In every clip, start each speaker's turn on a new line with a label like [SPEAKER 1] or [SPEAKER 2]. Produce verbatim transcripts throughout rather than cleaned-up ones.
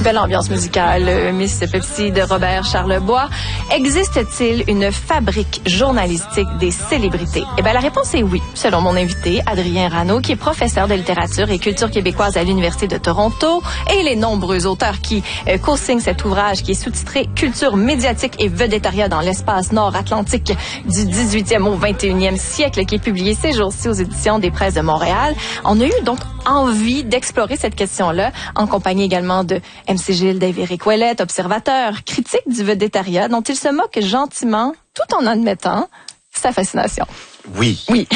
[SPEAKER 1] belle ambiance musicale, euh, Miss Pepsi de Robert Charlebois. Existe-t-il une fabrique journalistique des célébrités? Eh bien, la réponse est oui, selon mon invité, Adrien Rano, qui est professeur de littérature et culture québécoise à l'Université de Toronto, et les nombreux auteurs qui euh, co-signent cet ouvrage qui est sous-titré « Culture médiatique et vedettariat dans l'espace nord-atlantique du dix-huitième au vingt-et-unième siècle », qui est publié ces jours-ci aux éditions des Presses de Montréal. On a eu donc envie d'explorer cette question-là, en compagnie également de M C Gilles, Dave-Éric Ouellet, observateur, critique du vedettariat, dont il se moque gentiment, tout en admettant sa fascination.
[SPEAKER 2] Oui.
[SPEAKER 1] Oui.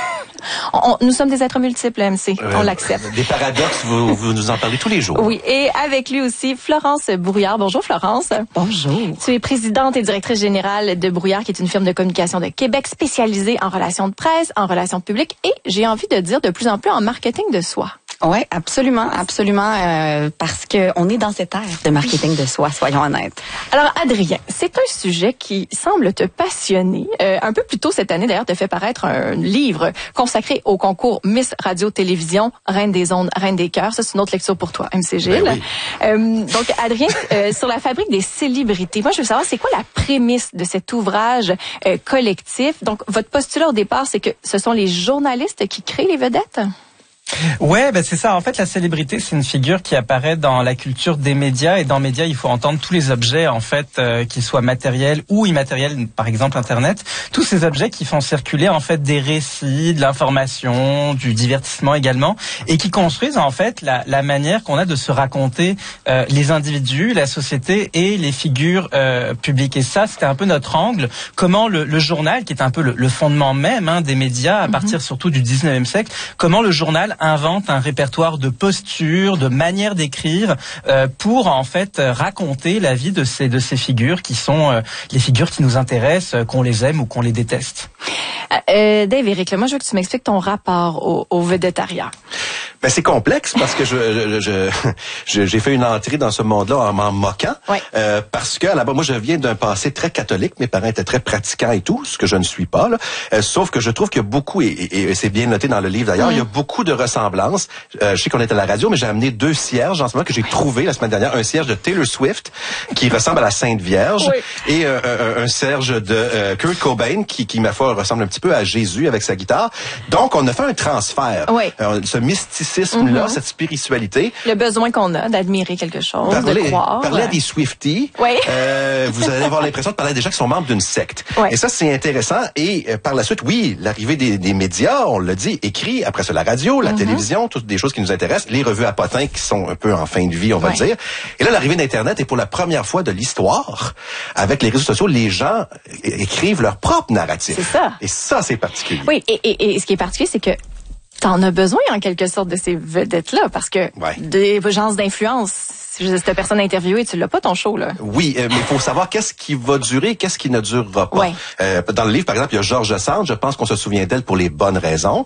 [SPEAKER 1] On, nous sommes des êtres multiples, M C. Euh, on l'accepte.
[SPEAKER 2] Des paradoxes, vous, vous nous en parlez tous les jours.
[SPEAKER 1] Oui. Et avec lui aussi, Florence Brouillard. Bonjour, Florence.
[SPEAKER 3] Bonjour.
[SPEAKER 1] Tu es présidente et directrice générale de Brouillard, qui est une firme de communication de Québec spécialisée en relations de presse, en relations publiques et, j'ai envie de dire, de plus en plus en marketing de soi.
[SPEAKER 3] Oui, absolument, absolument, euh, parce que on est dans cette ère de marketing de soi, soyons honnêtes.
[SPEAKER 1] Alors, Adrien, c'est un sujet qui semble te passionner. Euh, un peu plus tôt cette année, d'ailleurs, tu as fait paraître un livre consacré au concours Miss Radio-Télévision, Reine des ondes, Reine des cœurs. Ça, c'est une autre lecture pour toi, M C Gilles.
[SPEAKER 2] Ben oui.
[SPEAKER 1] euh, donc, Adrien, euh, sur la fabrique des célébrités, moi, je veux savoir, c'est quoi la prémisse de cet ouvrage euh, collectif? Donc, votre postulat au départ, c'est que ce sont les journalistes qui créent les vedettes?
[SPEAKER 4] Ouais, ben c'est ça. En fait, la célébrité, c'est une figure qui apparaît dans la culture des médias. Et dans les médias, il faut entendre tous les objets, en fait, euh, qu'ils soient matériels ou immatériels, par exemple Internet. Tous ces objets qui font circuler, en fait, des récits, de l'information, du divertissement également, et qui construisent, en fait, la, la manière qu'on a de se raconter euh, les individus, la société et les figures euh, publiques. Et ça, c'était un peu notre angle. Comment le, le journal, qui est un peu le, le fondement même hein, des médias, à partir mm-hmm. surtout du dix-neuvième siècle, comment le journal invente un répertoire de postures, de manières d'écrire euh, pour en fait raconter la vie de ces de ces figures qui sont euh, les figures qui nous intéressent, euh, qu'on les aime ou qu'on les déteste.
[SPEAKER 1] Euh, Dave Éric, moi je veux que tu m'expliques ton rapport au, au vedettariat.
[SPEAKER 2] Ben c'est complexe parce que je, je, je j'ai fait une entrée dans ce monde-là en m'en moquant.
[SPEAKER 1] Oui.
[SPEAKER 2] Euh, parce que là-bas, moi je viens d'un passé très catholique, mes parents étaient très pratiquants et tout, ce que je ne suis pas là. Euh, sauf que je trouve qu'il y a beaucoup et, et, et c'est bien noté dans le livre d'ailleurs, mmh. il y a beaucoup de ressemblances. Euh, je sais qu'on est à la radio, mais j'ai amené deux cierges en ce moment que j'ai trouvé la semaine dernière, un cierge de Taylor Swift qui ressemble à la Sainte Vierge oui. et euh, un, un cierge de euh, Kurt Cobain qui, qui ma foi ressemble un petit peu à Jésus avec sa guitare. Donc on a fait un transfert.
[SPEAKER 1] Oui.
[SPEAKER 2] Euh, ce mysticisme-là,
[SPEAKER 1] mm-hmm.
[SPEAKER 2] cette spiritualité.
[SPEAKER 1] Le besoin qu'on a d'admirer quelque chose, parler, de croire.
[SPEAKER 2] Parler à des Swifties,
[SPEAKER 1] oui.
[SPEAKER 2] euh, vous allez avoir l'impression de parler à des gens qui sont membres d'une secte.
[SPEAKER 1] Oui.
[SPEAKER 2] Et ça, c'est intéressant. Et euh, par la suite, oui, l'arrivée des, des médias, on l'a dit, écrit, après ça, la radio, la mm-hmm. télévision, toutes des choses qui nous intéressent, les revues à potins qui sont un peu en fin de vie, on va oui. dire. Et là, l'arrivée d'Internet est pour la première fois de l'histoire, avec les réseaux sociaux, les gens écrivent leur propre narratif.
[SPEAKER 1] C'est ça.
[SPEAKER 2] Et ça, c'est particulier.
[SPEAKER 1] Oui, et, et, et ce qui est particulier, c'est que t'en as besoin en quelque sorte de ces vedettes-là, parce que
[SPEAKER 2] ouais.
[SPEAKER 1] des agences d'influence, si cette personne interviewée, tu l'as pas ton show là.
[SPEAKER 2] Oui, euh, mais il faut savoir qu'est-ce qui va durer, qu'est-ce qui ne durera pas.
[SPEAKER 1] Ouais.
[SPEAKER 2] Euh, dans le livre, par exemple, il y a Georges Sand, je pense qu'on se souvient d'elle pour les bonnes raisons.